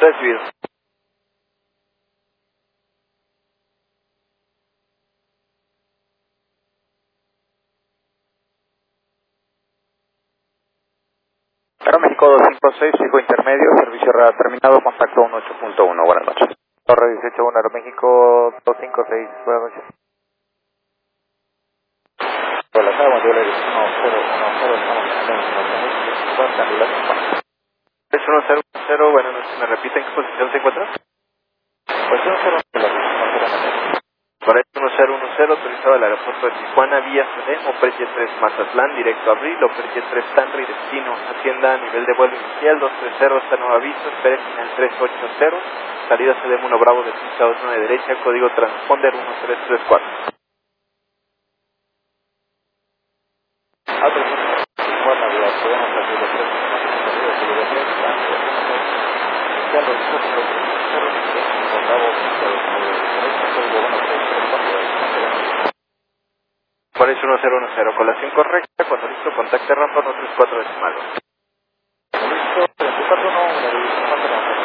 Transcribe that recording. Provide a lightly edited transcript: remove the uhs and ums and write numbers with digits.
Recibido. Aeroméxico 256, fijo intermedio, servicio radar terminado, contacto 18.1, buenas noches. Torre 181, Aeroméxico 256, buenas noches. Relajado, mandíbula 1010, estamos en el candidato. Es 100, buenas noches, ¿me repite en qué posición se encuentra? Pues 100, Para 1010, autorizado al aeropuerto de Tijuana, vía CDM, Operje 3 Mazatlán, directo a Abril, Operje 3 Stanley, destino, atienda a nivel de vuelo inicial, 230, hasta nuevo aviso, espere final 380, salida CDM 1 Bravo de pista 21 de derecha, código transponder 1334. Tijuana, podemos hacer los 3 Por eso 1010, colación correcta, cuando listo contacte rampa 134 decimal. Listo, 34 no,